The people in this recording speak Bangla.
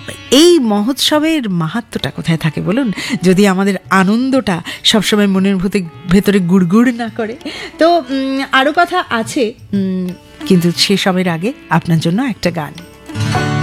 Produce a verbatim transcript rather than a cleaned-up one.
এই মহোৎসবের মাহাত্ম্যটা কোথায় থাকে বলুন, যদি আমাদের আনন্দটা সবসময় মনের ভেতরে গুড়গুড় না করে। তো আরও কথা আছে, কিন্তু সেসবের আগে আপনার জন্য একটা গান।